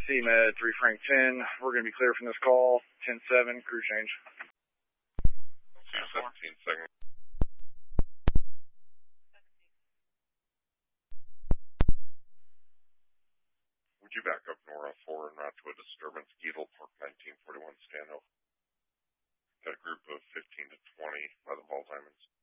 CMed 3 Frank 10. We're going to be clear from this call. 10-7, crew change. 17 seconds. Would you back up Nora 4 and route to a disturbance, Geedle Park 1941 Stanhope? Got a group of 15 to 20 by the Ball Diamonds.